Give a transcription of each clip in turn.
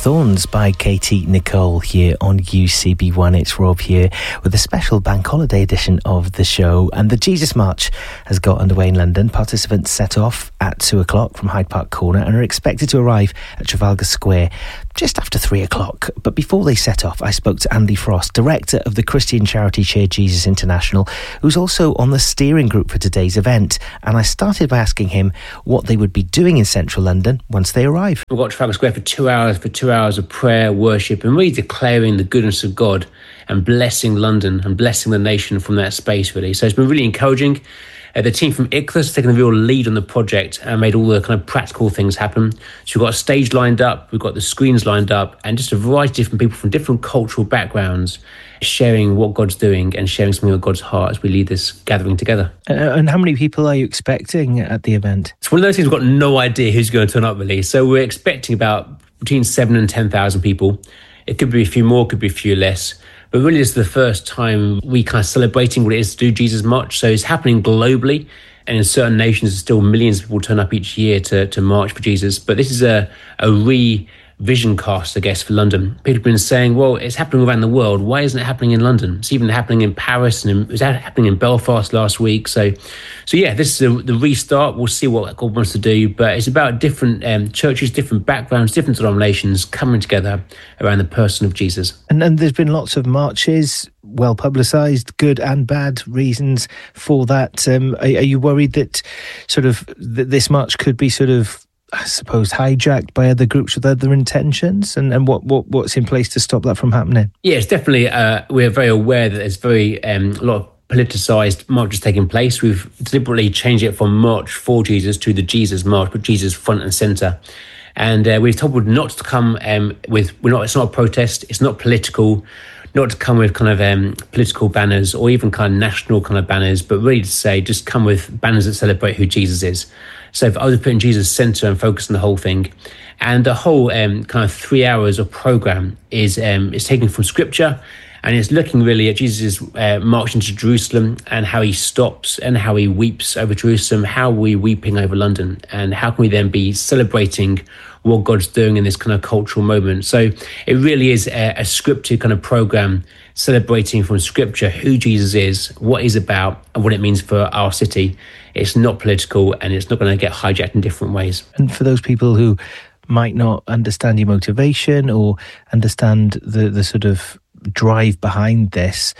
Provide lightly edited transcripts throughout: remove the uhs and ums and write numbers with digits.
Thorns by Katie Nicole here on UCB1. It's Rob here with a special bank holiday edition of the show. And the Jesus March has got underway in London. Participants set off at 2 o'clock from Hyde Park Corner and are expected to arrive at Trafalgar Square just after 3 o'clock. But before they set off, I spoke to Andy Frost, director of the Christian charity Share Jesus International, who's also on the steering group for today's event. And I started by asking him what they would be doing in central London once they arrive. We've got Trafalgar Square for 2 hours of prayer, worship, and really declaring the goodness of God and blessing London and blessing the nation from that space, really. So it's been really encouraging. The team from Ichthus has taken a real lead on the project and made all the kind of practical things happen. So we've got a stage lined up, we've got the screens lined up, and just a variety of different people from different cultural backgrounds sharing what God's doing and sharing something of God's heart as we lead this gathering together. And how many people are you expecting at the event? It's one of those things we've got no idea who's going to turn up, really. So we're expecting about between 7,000 and 10,000 people. It could be a few more, could be a few less. But really, this is the first time we kind of celebrating what it is to do Jesus March. So it's happening globally. And in certain nations, still millions of people turn up each year to march for Jesus. But this is a revision cast, I guess, for London. People have been saying, well, it's happening around the world. Why isn't it happening in London? It's even happening in Paris, and it was happening in Belfast last week. So yeah, this is the restart. We'll see what God wants to do. But it's about different churches, different backgrounds, different denominations coming together around the person of Jesus. And there's been lots of marches, well publicised, good and bad reasons for that. Are you worried that sort of this march could be sort of, I suppose, hijacked by other groups with other intentions, and what's in place to stop that from happening? Yeah, it's definitely, we're very aware that there's a lot of politicised marches taking place. We've deliberately changed it from March for Jesus to the Jesus March, put Jesus front and centre. And we've told people not to come it's not a protest, it's not political, not to come with kind of political banners or even kind of national kind of banners, but really to say just come with banners that celebrate who Jesus is. So for us, putting Jesus centre and focus on the whole thing. And the whole kind of 3 hours of programme is taken from Scripture, and it's looking really at Jesus' march into Jerusalem and how he stops and how he weeps over Jerusalem, how we're weeping over London, and how can we then be celebrating what God's doing in this kind of cultural moment. So it really is a scripted kind of programme celebrating from Scripture who Jesus is, what he's about, and what it means for our city. It's not political, and it's not going to get hijacked in different ways. And for those people who might not understand your motivation or understand the sort of drive behind this,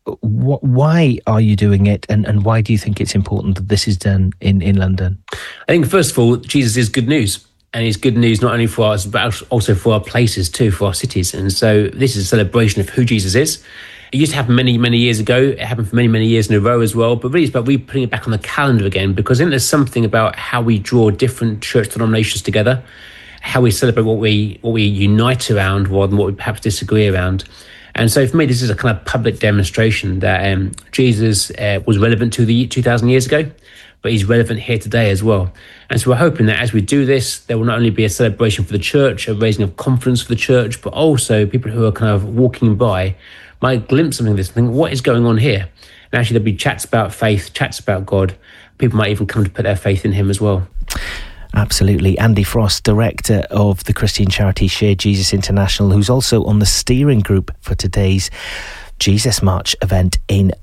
why are you doing it, and why do you think it's important that this is done in London? I think, first of all, Jesus is good news. And it's good news not only for us, but also for our places too, for our cities. And so this is a celebration of who Jesus is. It used to happen many, many years ago. It happened for many, many years in a row as well. But really it's about putting it back on the calendar again, because I think there's something about how we draw different church denominations together, how we celebrate what we unite around rather than what we perhaps disagree around. And so for me, this is a kind of public demonstration that Jesus was relevant to 2,000 years ago, but he's relevant here today as well. And so we're hoping that as we do this, there will not only be a celebration for the church, a raising of confidence for the church, but also people who are kind of walking by might glimpse something of this and think, what is going on here? And actually there'll be chats about faith, chats about God. People might even come to put their faith in him as well. Absolutely. Andy Frost, director of the Christian charity Share Jesus International, who's also on the steering group for today's Jesus March event in